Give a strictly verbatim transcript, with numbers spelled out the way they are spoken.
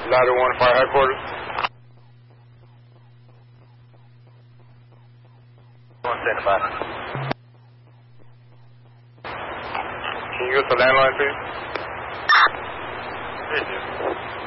Ladder one, fire headquarters. One stand by. Can you go to the landline, please? Yes, yes.